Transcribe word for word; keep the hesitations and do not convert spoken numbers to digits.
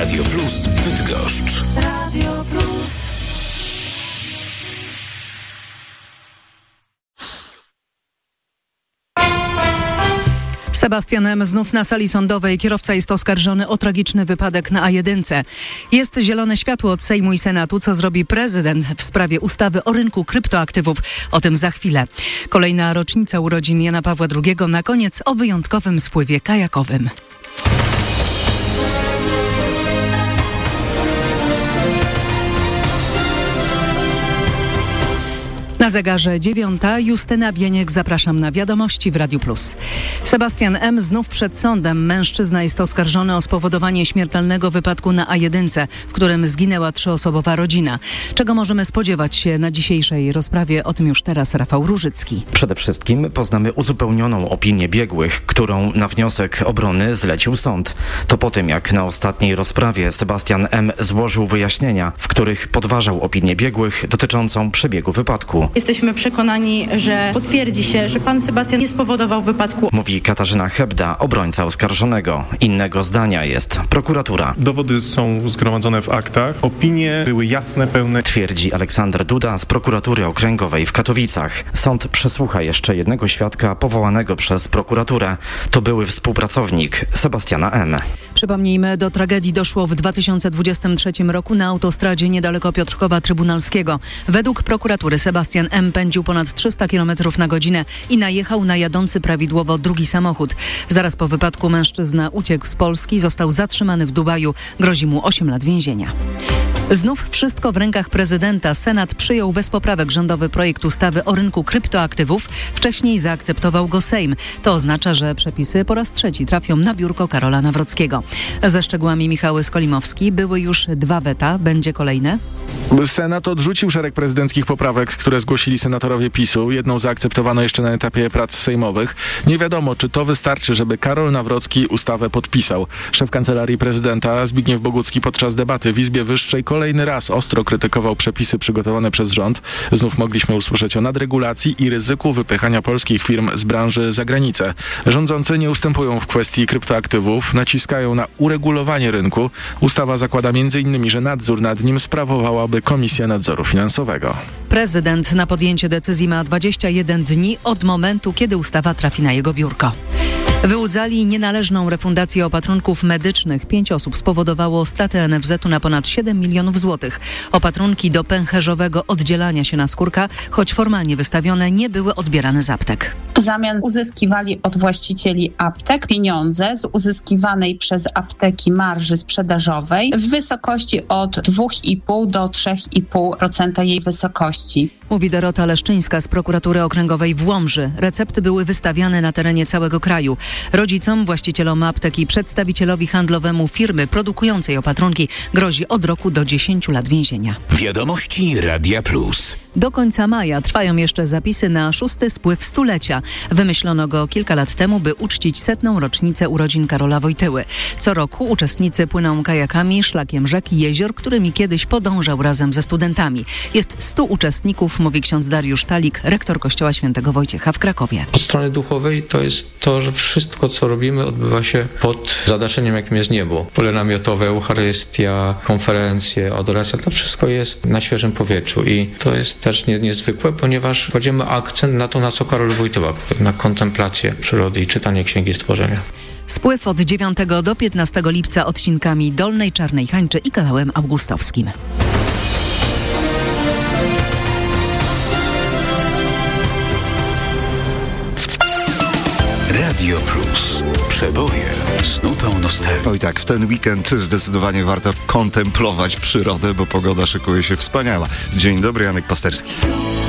Radio Plus Bydgoszcz. Radio Plus. Sebastian M. znów na sali sądowej. Kierowca jest oskarżony o tragiczny wypadek na A jeden. Jest zielone światło od Sejmu i Senatu, co zrobi prezydent w sprawie ustawy o rynku kryptoaktywów. O tym za chwilę. Kolejna rocznica urodzin Jana Pawła drugiego. Na koniec o wyjątkowym spływie kajakowym. Na zegarze dziewiąta. Justyna Bieniek, zapraszam na wiadomości w Radiu Plus. Sebastian M. znów przed sądem. Mężczyzna jest oskarżony o spowodowanie śmiertelnego wypadku na A jeden, w którym zginęła trzyosobowa rodzina. Czego możemy spodziewać się na dzisiejszej rozprawie? O tym już teraz Rafał Różycki. Przede wszystkim poznamy uzupełnioną opinię biegłych, którą na wniosek obrony zlecił sąd. To po tym, jak na ostatniej rozprawie Sebastian M. złożył wyjaśnienia, w których podważał opinię biegłych dotyczącą przebiegu wypadku. Jesteśmy przekonani, że potwierdzi się, że pan Sebastian nie spowodował wypadku. Mówi Katarzyna Hebda, obrońca oskarżonego. Innego zdania jest prokuratura. Dowody są zgromadzone w aktach. Opinie były jasne, pełne. Twierdzi Aleksander Duda z prokuratury okręgowej w Katowicach. Sąd przesłucha jeszcze jednego świadka powołanego przez prokuraturę. To były współpracownik Sebastiana M. Przypomnijmy, do tragedii doszło w dwa tysiące dwudziestym trzecim roku na autostradzie niedaleko Piotrkowa Trybunalskiego. Według prokuratury Sebastian M. pędził ponad trzysta kilometrów na godzinę i najechał na jadący prawidłowo drugi samochód. Zaraz po wypadku mężczyzna uciekł z Polski, został zatrzymany w Dubaju. Grozi mu osiem lat więzienia. Znów wszystko w rękach prezydenta. Senat przyjął bez poprawek rządowy projekt ustawy o rynku kryptoaktywów. Wcześniej zaakceptował go Sejm. To oznacza, że przepisy po raz trzeci trafią na biurko Karola Nawrockiego. Ze szczegółami Michał Skolimowski. Były już dwa weta. Będzie kolejne? Senat odrzucił szereg prezydenckich poprawek, które zgłosili senatorowie PiSu. Jedną zaakceptowano jeszcze na etapie prac sejmowych. Nie wiadomo, czy to wystarczy, żeby Karol Nawrocki ustawę podpisał. Szef Kancelarii Prezydenta Zbigniew Bogucki podczas debaty w Izbie Wyższej kolejny raz ostro krytykował przepisy przygotowane przez rząd. Znów mogliśmy usłyszeć o nadregulacji i ryzyku wypychania polskich firm z branży za granicę. Rządzący nie ustępują w kwestii kryptoaktywów, naciskają na uregulowanie rynku. Ustawa zakłada między innymi, że nadzór nad nim sprawowałaby Komisja Nadzoru Finansowego. Prezydent na podjęcie decyzji ma dwadzieścia jeden dni od momentu, kiedy ustawa trafi na jego biurko. Wyłudzali nienależną refundację opatrunków medycznych. Pięć osób spowodowało stratę N F Z u na ponad siedem milionów złotych. Opatrunki do pęcherzowego oddzielania się naskórka, choć formalnie wystawione, nie były odbierane z aptek. W zamian uzyskiwali od właścicieli aptek pieniądze z uzyskiwanej przez apteki marży sprzedażowej w wysokości od dwa i pół do trzy i pół procent jej wysokości. Mówi Dorota Leszczyńska z prokuratury okręgowej w Łomży. Recepty były wystawiane na terenie całego kraju. Rodzicom, właścicielom aptek i przedstawicielowi handlowemu firmy produkującej opatrunki grozi od roku do dziesięciu lat więzienia. Wiadomości Radia Plus. Do końca maja trwają jeszcze zapisy na szósty spływ stulecia. Wymyślono go kilka lat temu, by uczcić setną rocznicę urodzin Karola Wojtyły. Co roku uczestnicy płyną kajakami szlakiem rzek i jezior, którymi kiedyś podążał razem ze studentami. Jest stu uczestników, mówi ksiądz Dariusz Talik, rektor kościoła świętego Wojciecha w Krakowie. Od strony duchowej to jest to, że wszystko, co robimy, odbywa się pod zadaszeniem, jakim jest niebo. Pole namiotowe, Eucharystia, konferencje, adoracja, to wszystko jest na świeżym powietrzu i to jest też nie, niezwykłe, ponieważ kładziemy akcent na to, na co Karol Wojtyła, na kontemplację przyrody i czytanie Księgi Stworzenia. Spływ od dziewiątego do piętnastego lipca odcinkami Dolnej Czarnej Hańczy i kanałem augustowskim. Radio Plus. Przeboje z nutą nostalgii. Oj tak, w ten weekend zdecydowanie warto kontemplować przyrodę, bo pogoda szykuje się wspaniała. Dzień dobry, Janek Pasterski.